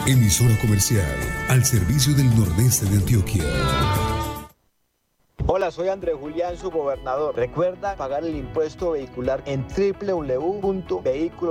Emisora comercial al servicio del nordeste de Antioquia. Hola, soy Andrés Julián, su gobernador. Recuerda pagar el impuesto vehicular en www.vehiculos